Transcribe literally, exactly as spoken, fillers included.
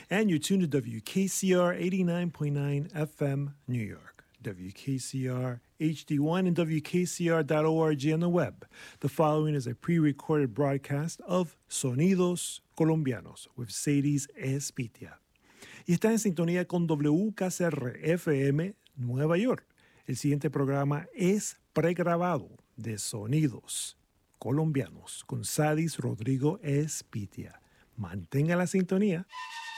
And you're tuned to W K C R eighty-nine point nine F M, New York, W K C R H D one, and W K C R dot org on the web. The following is a pre-recorded broadcast of Sonidos Colombianos with Sadie's Espitia. Y está en sintonía con W K C R F M Nueva York. El siguiente programa es pregrabado de Sonidos Colombianos con Sadis Rodrigo Espitia. Mantenga la sintonía.